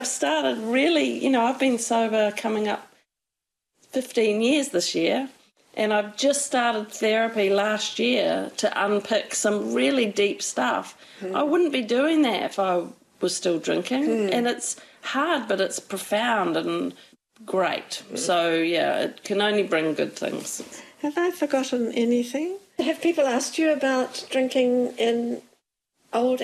I've started really, I've been sober coming up 15 years this year, and I've just started therapy last year to unpick some really deep stuff. I wouldn't be doing that if I was still drinking, and it's hard, but it's profound and great. So, yeah, it can only bring good things. Have I forgotten anything? Have people asked you about drinking in old